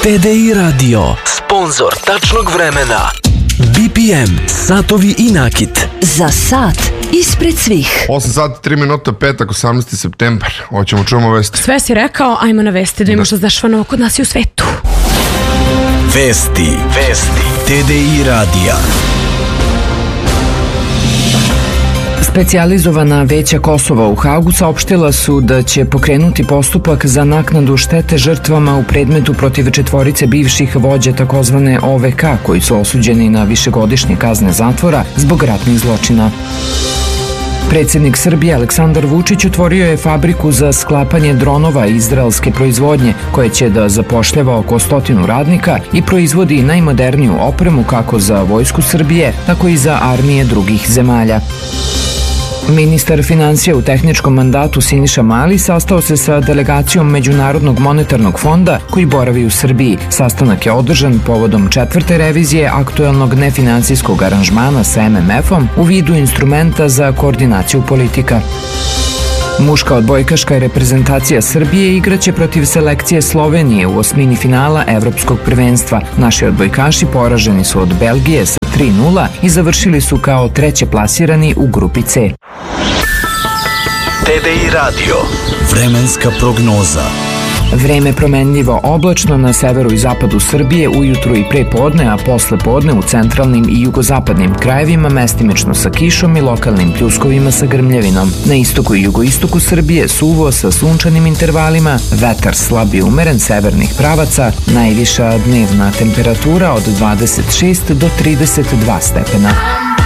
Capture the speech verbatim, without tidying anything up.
T D I Radio, sponzor tačnog vremena. B P M, satovi i nakit. Za sat ispred svih. osam sati, tri minuta, petak, osamnaesti septembar. Hoćemo čujemo vesti. Sve si rekao, ajmo na vesti da vidimo što se dešava kod nas i u svetu. Vesti, vesti, T D I radija. Specijalizovana veća Kosova u Hagu saopštila su da će pokrenuti postupak za naknadu štete žrtvama u predmetu protiv četvorice bivših vođa takozvane O V K koji su osuđeni na višegodišnje kazne zatvora zbog ratnih zločina. Predsjednik Srbije Aleksandar Vučić otvorio je fabriku za sklapanje dronova izraelske proizvodnje koje će da zapošljava oko stotinu radnika i proizvodi najmoderniju opremu kako za vojsku Srbije, tako i za armije drugih zemalja. Ministar financija u tehničkom mandatu Siniša Mali sastao se sa delegacijom Međunarodnog monetarnog fonda koji boravi u Srbiji. Sastanak je održan povodom četvrte revizije aktuelnog nefinansijskog aranžmana sa M M F-om u vidu instrumenta za koordinaciju politika. Muška odbojkaška reprezentacija Srbije igraće protiv selekcije Slovenije u osmini finala Evropskog prvenstva. Naši odbojkaši poraženi su od Belgije sa tri nula i završili su kao treće plasirani u grupi C. T D I radio, vremenska prognoza. Vreme promenljivo oblačno na severu i zapadu Srbije ujutru i pre podne, a posle podne u centralnim i jugozapadnim krajevima mestimično sa kišom i lokalnim pljuskovima sa grmljavinom. Na istoku i jugoistoku Srbije suvo sa sunčanim intervalima, vetar slab i umeren severnih pravaca, najviša dnevna temperatura od dvadeset šest do trideset dva stepena.